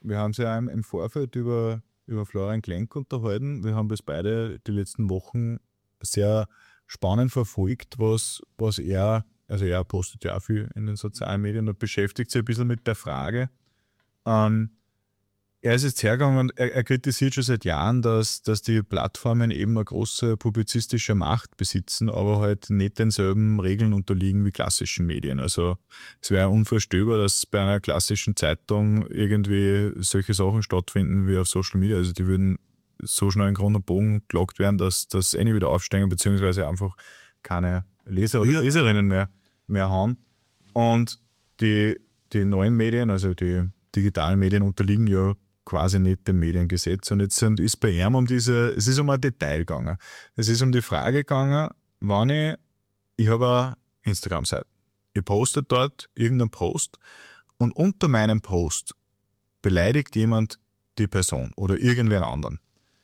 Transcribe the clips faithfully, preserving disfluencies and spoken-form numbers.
wir haben uns ja im, im Vorfeld über, über Florian Klenk unterhalten. Wir haben das beide die letzten Wochen sehr spannend verfolgt, was, was er, also er postet ja auch viel in den sozialen Medien und beschäftigt sich ein bisschen mit der Frage. Ähm, er ist jetzt hergegangen und er, er kritisiert schon seit Jahren, dass, dass die Plattformen eben eine große publizistische Macht besitzen, aber halt nicht denselben Regeln unterliegen wie klassischen Medien. Also es wäre unvorstellbar, dass bei einer klassischen Zeitung irgendwie solche Sachen stattfinden wie auf Social Media. Also die würden so schnell in Grund und Bogen gelockt werden, dass das eh nicht wieder aufsteigen, beziehungsweise einfach keine Leser oder Leserinnen mehr, mehr haben. Und die, die neuen Medien, also die digitalen Medien, unterliegen ja quasi nicht dem Mediengesetz. Und jetzt sind, ist bei ihm um diese, es ist um ein Detail gegangen. Es ist um die Frage gegangen, wann ich, ich habe eine Instagram-Seite. Ich poste dort irgendeinen Post und unter meinem Post beleidigt jemand die Person oder irgendwen anderen.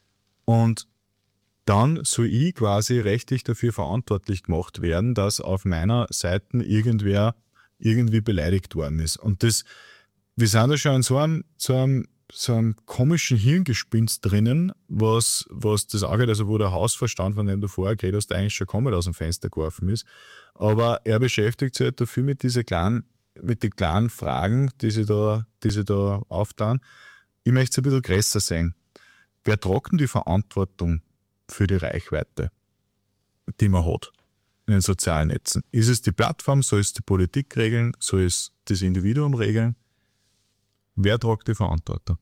Und dann soll ich quasi rechtlich dafür verantwortlich gemacht werden, dass auf meiner Seite irgendwer irgendwie beleidigt worden ist. Und das, wir sind da schon in so einem, so einem so einem komischen Hirngespinst drinnen, was, was das angeht, also wo der Hausverstand, von dem du vorher geredet hast, eigentlich schon komplett aus dem Fenster geworfen ist. Aber er beschäftigt sich halt dafür mit diesen kleinen, mit den kleinen Fragen, die sie da, die sie da auftun. Ich möchte es ein bisschen größer sehen. Wer trägt denn die Verantwortung für die Reichweite, die man hat in den sozialen Netzen? Ist es die Plattform, soll es die Politik regeln, soll es das Individuum regeln? Wer trägt die Verantwortung?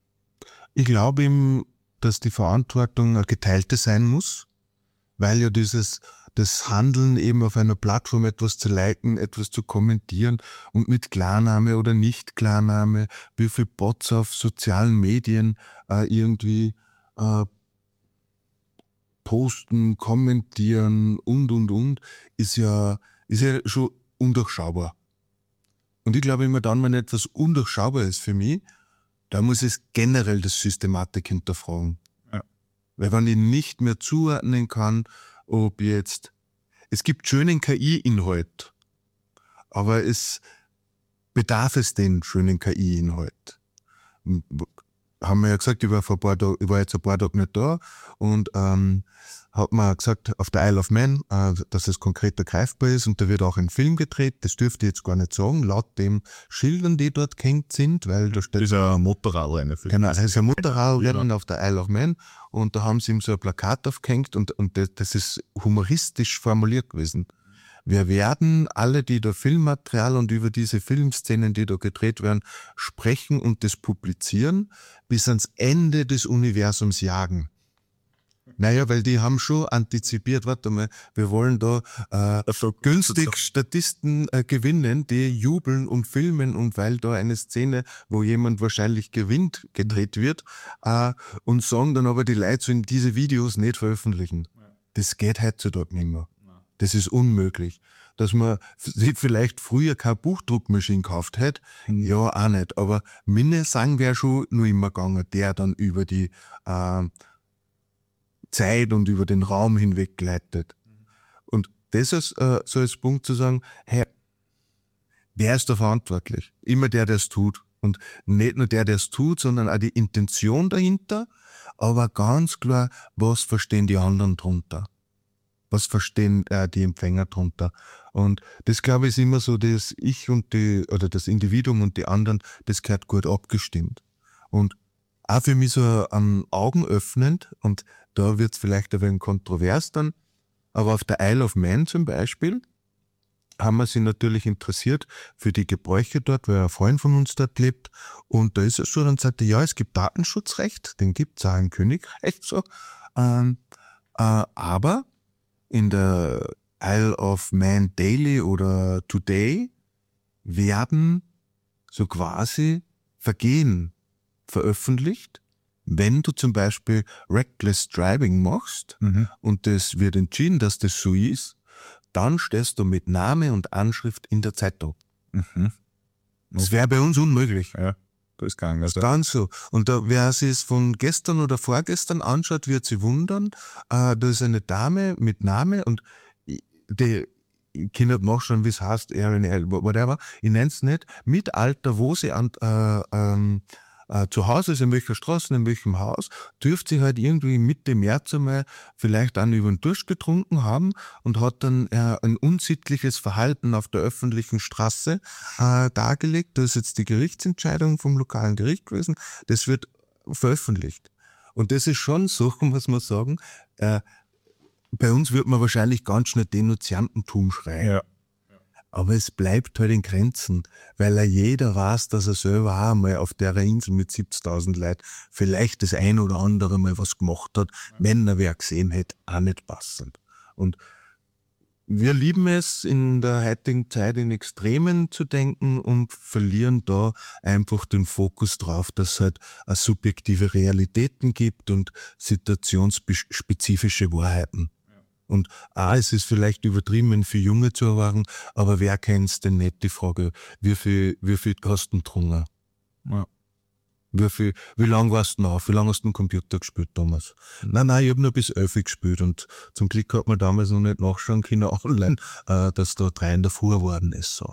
Ich glaube ihm, dass die Verantwortung eine geteilte sein muss, weil ja dieses das Handeln eben auf einer Plattform etwas zu liken, etwas zu kommentieren und mit Klarname oder Nicht-Klarname, wie viele Bots auf sozialen Medien äh, irgendwie äh, posten, kommentieren und und und, ist ja, ist ja schon undurchschaubar. Und ich glaube immer dann, wenn etwas undurchschaubar ist für mich, da muss es generell das Systematik hinterfragen. Ja. Weil wenn ich nicht mehr zuordnen kann, ob jetzt, es gibt schönen K I-Inhalt, aber es bedarf es den schönen K I-Inhalt. Haben wir ja gesagt, ich war, vor ein paar Tagen, ich war jetzt ein paar Tage nicht da und ähm, hat man gesagt, auf der Isle of Man, äh, dass es konkreter greifbar ist und da wird auch ein Film gedreht, das dürfte ich jetzt gar nicht sagen, laut dem Schildern, die dort gehängt sind, weil da steht... Das ist ein Motorradrennen. Genau, das ist ein Motorradrennen auf der Isle of Man und da haben sie ihm so ein Plakat aufgehängt und, und das, das ist humoristisch formuliert gewesen. Wir werden alle, die da Filmmaterial und über diese Filmszenen, die da gedreht werden, sprechen und das publizieren, bis ans Ende des Universums jagen. Naja, weil die haben schon antizipiert, warte mal, wir wollen da äh, günstig Statisten äh, gewinnen, die jubeln und filmen und weil da eine Szene, wo jemand wahrscheinlich gewinnt, gedreht wird äh, und sagen dann aber die Leute sollen diese Videos nicht veröffentlichen. Das geht heutzutage nicht mehr. Das ist unmöglich. Dass man sich vielleicht früher keine Buchdruckmaschine gekauft hätte, mhm. ja auch nicht. Aber Minnesang wäre schon nur immer gegangen, der dann über die äh, Zeit und über den Raum hinweg gleitet. Mhm. Und das ist äh, so als Punkt zu sagen, hey, wer ist da verantwortlich? Immer der, der es tut. Und nicht nur der, der es tut, sondern auch die Intention dahinter, aber ganz klar, was verstehen die anderen drunter? Was verstehen äh, die Empfänger drunter? Und das, glaube ich, ist immer so, dass ich und die, oder das Individuum und die anderen, das gehört gut abgestimmt. Und auch für mich so am Augen öffnend, und da wird es vielleicht ein wenig kontrovers dann, aber auf der Isle of Man zum Beispiel haben wir sich natürlich interessiert für die Gebräuche dort, weil ein Freund von uns dort lebt. Und da ist es so, dann sagte ja, es gibt Datenschutzrecht, den gibt es auch im Königreich so. Ähm, äh, aber in der Isle of Man Daily oder Today werden so quasi Vergehen veröffentlicht, wenn du zum Beispiel Reckless Driving machst mhm. und das wird entschieden, dass das so ist, dann stehst du mit Name und Anschrift in der Zeitung. Mhm. Das wäre bei uns unmöglich. Ja, das ist gegangen. Also. Ganz so. Und da, wer sich es von gestern oder vorgestern anschaut, wird sich wundern, äh, da ist eine Dame mit Name und die Kinder machen schon, wie es heißt, R N L, whatever, ich nenne es nicht, mit Alter, wo sie an, äh, ähm, äh, zu Hause ist, in welcher Straße, in welchem Haus, dürfte sie halt irgendwie Mitte März einmal vielleicht einen über den Durst getrunken haben und hat dann äh, ein unsittliches Verhalten auf der öffentlichen Straße äh, dargelegt. Das ist jetzt die Gerichtsentscheidung vom lokalen Gericht gewesen. Das wird veröffentlicht. Und das ist schon so, muss man sagen, äh, bei uns wird man wahrscheinlich ganz schnell Denunziantentum schreien. Ja. Aber es bleibt halt in Grenzen, weil ja jeder weiß, dass er selber auch mal auf der Insel mit siebzigtausend Leuten vielleicht das ein oder andere mal was gemacht hat, wenn er wer gesehen hätte, auch nicht passend. Und wir lieben es, in der heutigen Zeit in Extremen zu denken und verlieren da einfach den Fokus drauf, dass es halt eine subjektive Realitäten gibt und situationsspezifische Wahrheiten. Und ah, es ist vielleicht übertrieben für Junge zu erwarten, aber wer kennt's denn nicht, die Frage, wie viel, wie viel hast du denn getrunken? Ja. Wie viel, wie lange warst du noch auf? Wie lange hast du den Computer gespielt damals? Nein, nein, ich habe nur bis elf gespielt und zum Glück hat man damals noch nicht nachschauen können online, äh, dass da drei in der Früh geworden ist, so.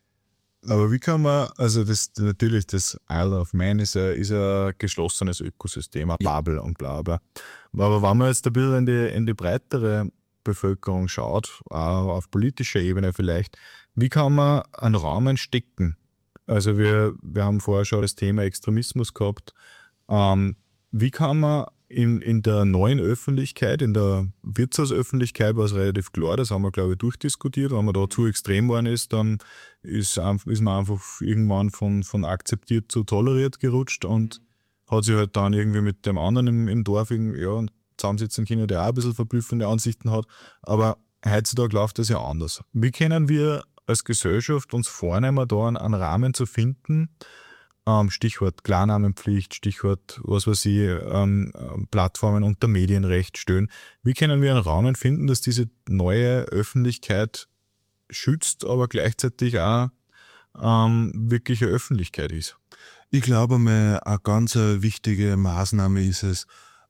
Aber wie kann man, also das natürlich, das Isle of Man ist ein, ist ein geschlossenes Ökosystem, ein Bubble und bla bla. Aber wenn man jetzt ein bisschen in die, in die breitere Bevölkerung schaut, auch auf politischer Ebene vielleicht, wie kann man einen Rahmen stecken? Also wir, wir haben vorher schon das Thema Extremismus gehabt. Ähm, wie kann man in, in der neuen Öffentlichkeit, in der Wirtshausöffentlichkeit war es relativ klar, das haben wir, glaube ich, durchdiskutiert. Wenn man da zu extrem geworden ist, dann ist, ist man einfach irgendwann von, von akzeptiert zu toleriert gerutscht und hat sich halt dann irgendwie mit dem anderen im, im Dorf irgendwie, ja, zusammensitzen können, der auch ein bisschen verblüffende Ansichten hat. Aber heutzutage läuft das ja anders. Wie können wir als Gesellschaft uns vornehmen, da einen, einen Rahmen zu finden, ähm, Stichwort Klarnamenpflicht, Stichwort, was weiß ich, ähm, Plattformen unter Medienrecht stehen. Wie können wir einen Rahmen finden, dass diese neue Öffentlichkeit schützt, aber gleichzeitig auch ähm, wirkliche Öffentlichkeit ist? Ich glaube, mal eine ganz wichtige Maßnahme ist es,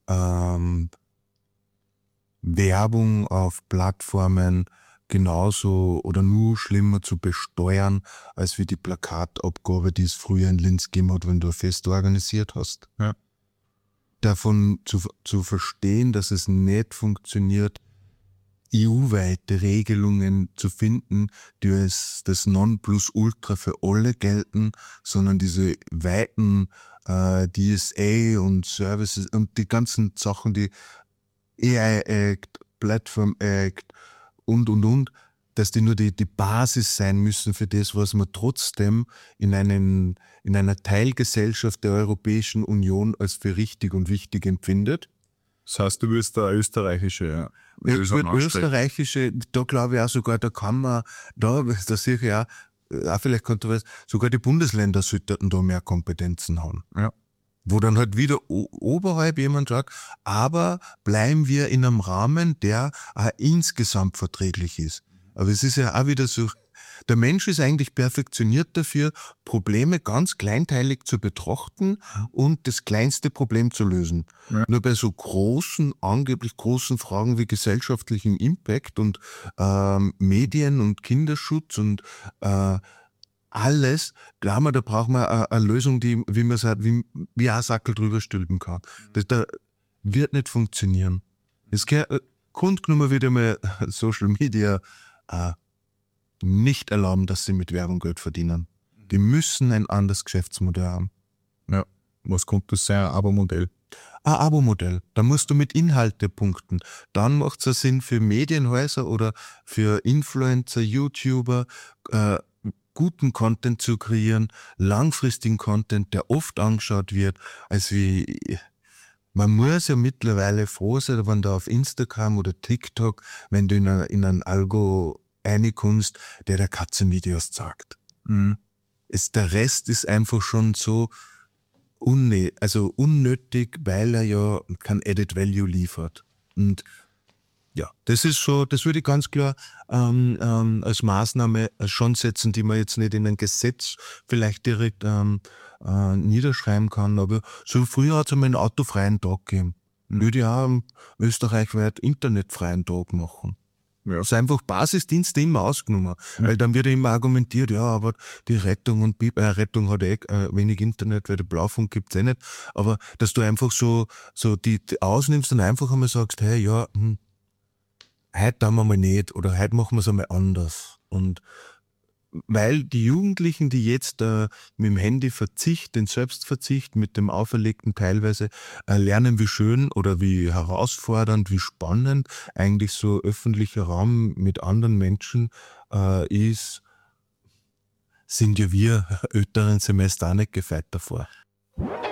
ähm, Werbung auf Plattformen genauso oder nur schlimmer zu besteuern, als wie die Plakatabgabe, die es früher in Linz gegeben hat, wenn du ein Fest organisiert hast. Ja. Davon zu, zu verstehen, dass es nicht funktioniert, E U-weite Regelungen zu finden, die als das Nonplusultra für alle gelten, sondern diese weiten äh, D S A und Services und die ganzen Sachen, die A I Act, Platform Act und, und, und, dass die nur die, die Basis sein müssen für das, was man trotzdem in, einen, in einer Teilgesellschaft der Europäischen Union als für richtig und wichtig empfindet. Das heißt, du wirst der österreichische, ja. Ich würde österreichische, da glaube ich auch sogar, da kann man, da, da sehe ich ja auch, auch vielleicht kontrovers, sogar die Bundesländer sollten da mehr Kompetenzen haben. Ja. Wo dann halt wieder o- oberhalb jemand sagt, aber bleiben wir in einem Rahmen, der auch insgesamt verträglich ist. Aber es ist ja auch wieder so, der Mensch ist eigentlich perfektioniert dafür, Probleme ganz kleinteilig zu betrachten und das kleinste Problem zu lösen. Ja. Nur bei so großen, angeblich großen Fragen wie gesellschaftlichem Impact und ähm, Medien und Kinderschutz und äh, alles, glauben wir, da brauchen wir eine, eine Lösung, die, wie man sagt, wie, wie ein Sackel drüber stülpen kann. Das da wird nicht funktionieren. Es geht, äh, grundgenommen wird einmal Social Media äh, nicht erlauben, dass sie mit Werbung Geld verdienen. Die müssen ein anderes Geschäftsmodell haben. Ja. Was könnte das sein? Ein Abo-Modell? Ein Abo-Modell. Da musst du mit Inhalte punkten. Dann macht es ja Sinn für Medienhäuser oder für Influencer, YouTuber, äh, guten Content zu kreieren, langfristigen Content, der oft angeschaut wird, als wie, man muss ja mittlerweile froh sein, wenn du auf Instagram oder TikTok, wenn du in, eine, in einen Algo reinkommst, der der Katzenvideos zeigt. Mhm. Es, der Rest ist einfach schon so unnö- also unnötig, weil er ja kein Added Value liefert. Und ja, das ist so, das würde ich ganz klar ähm, ähm, als Maßnahme schon setzen, die man jetzt nicht in ein Gesetz vielleicht direkt ähm, äh, niederschreiben kann, aber so früher hat es einmal einen autofreien Tag gegeben. Mhm. Würde ich auch am österreichweit internetfreien Tag machen. Ja. Also einfach Basisdienste immer ausgenommen. Ja. Weil dann wird immer argumentiert, ja, aber die Rettung und Bib, äh, Rettung hat eh äh, wenig Internet, weil der Blaufunk gibt's eh nicht. Aber dass du einfach so, so die, die ausnimmst und einfach einmal sagst, hey, ja, hm, heute tun wir mal nicht oder heute machen wir es einmal anders. Und weil die Jugendlichen, die jetzt äh, mit dem Handy Verzicht, den Selbstverzicht, mit dem Auferlegten teilweise äh, lernen, wie schön oder wie herausfordernd, wie spannend eigentlich so öffentlicher Raum mit anderen Menschen äh, ist, sind ja wir älteren Semester auch nicht gefeit davor.